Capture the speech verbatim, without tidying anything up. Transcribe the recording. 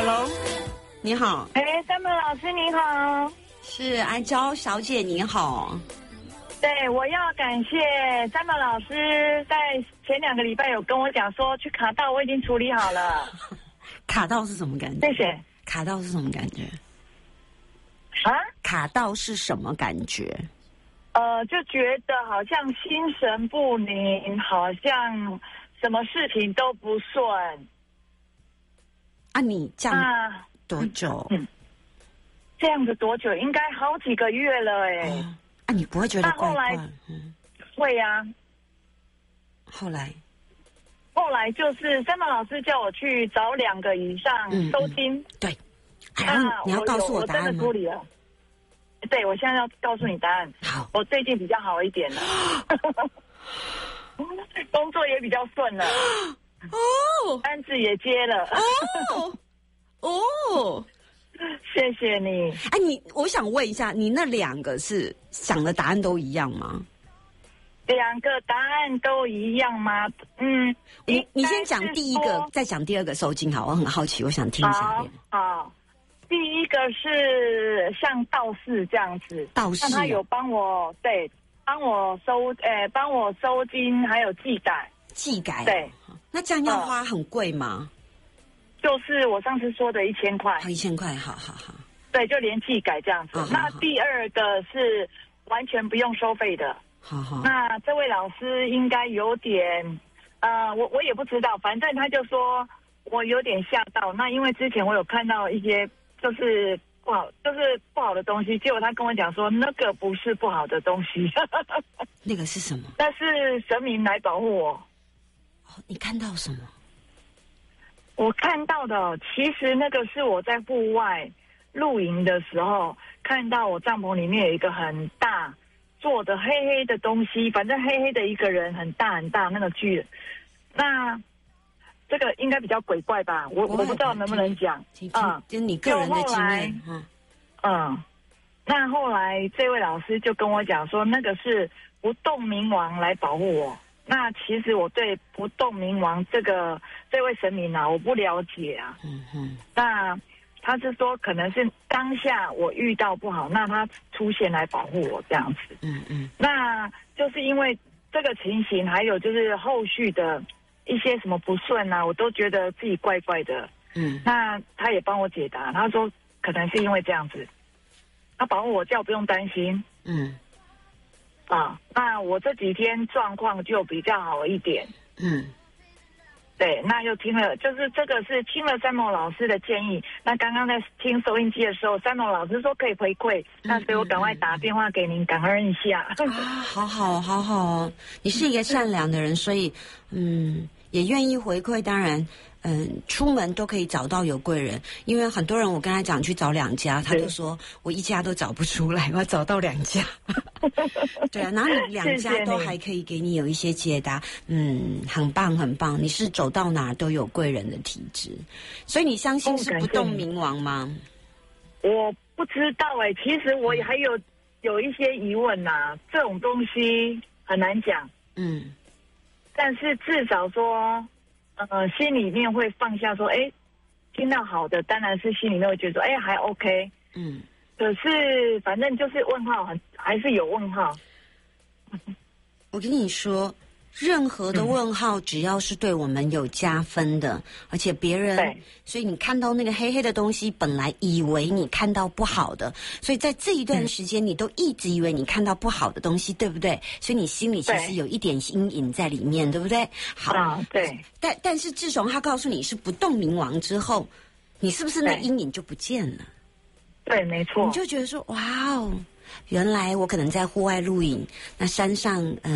Hello， 你好。 哎，三本老师你好。 是安娇小姐你好。 对，我要感谢三本老师在前两个礼拜有跟我讲说去卡到我已经处理好了。 卡到是什么感觉？ 谢谢。 卡到是什么感觉？ 啊？ 卡到是什么感觉？ 呃，就觉得好像心神不宁，好像什么事情都不顺。 啊，你这样多久？ 嗯，嗯这样子多久？应该好几个月了哎、欸哦。啊，你不会觉得怪怪？ 嗯，会呀、啊。 后来， 后来就是三本老师叫我去找两个以上收金。嗯嗯、 对。然后你要告诉我答案吗？ 我真的处理了。对，我现在要告诉你答案。 好， 我最近比较好一点了，工作也比较顺了。哦，单子也接了。 哦哦， 谢谢你。 哎，你，我想问一下，你那两个是想的答案都一样吗？ 两个答案都一样吗？嗯， 你你先讲第一个，再讲第二个收金好，我很好奇，我想听一下。 好。第一个是像道士这样子， 道士、啊， 他有帮我对帮我收，诶、欸，帮我收金，还有祭改， 祭改。 对， 那这样要花很贵吗？ 就是我上次说的一千块， 一千块，好好好。 对，就连祭改这样子。好好好，那第二个是完全不用收费的。 好好。 那这位老师应该有点，呃，我我也不知道，反正他就说我有点吓到。那因为之前我有看到一些。就是不好，就是不好的东西。结果他跟我讲说，那个不是不好的东西。 那个是什么？ 但是神明来保护我。 哦，你看到什么？ 我看到的，其实那个是我在户外露营的时候，看到我帐篷里面有一个很大做的黑黑的东西，反正黑黑的一个人，很大很大那个巨人。那这个应该比较鬼怪吧，我我不知道能不能讲啊，就你个人的经验。 嗯嗯，那后来这位老师就跟我讲说，那个是不动明王来保护我。那其实我对不动明王这个这位神明啊，我不了解啊。 嗯哼。 那他是说，可能是当下我遇到不好，那他出现来保护我这样子。 嗯嗯。 那就是因为这个情形，还有就是后续的。一些什么不顺啊，我都觉得自己怪怪的。 嗯， 那他也帮我解答，他说可能是因为这样子，他保护我，叫我不用担心。 嗯， 啊，那我这几天状况就比较好一点。 嗯， 对，那又听了，就是这个是听了三毛老师的建议。那刚刚在听收音机的时候，三毛老师说可以回馈，嗯、那所以我赶快打电话给您，感恩一下。 啊，好好好好，你是一个善良的人，所以嗯。也愿意回馈，当然，嗯，出门都可以找到有贵人，因为很多人我跟他讲去找两家，他就说我一家都找不出来，我要找到两家。对啊，然后你两家都还可以给你有一些解答，嗯，很棒很棒，你是走到哪都有贵人的体质，所以你相信是不动明王吗？ 我不知道哎、欸，其实我还有有一些疑问呐、啊，这种东西很难讲， 嗯。 但是至少说，呃，心里面会放下说，哎，听到好的，当然是心里面会觉得说，哎，还 OK， 嗯。 可是反正就是问号，很还是有问号。 我跟你说，任何的问号，只要是对我们有加分的，嗯、而且别人，所以你看到那个黑黑的东西，本来以为你看到不好的，所以在这一段时间，你都一直以为你看到不好的东西，对不对？所以你心里其实有一点阴影在里面，对不对？好， 啊、对。 但但是自从他告诉你是不动明王之后，你是不是那阴影就不见了？ 对，没错。 你就觉得说，哇哦，原来我可能在户外露营，那山上，嗯、呃。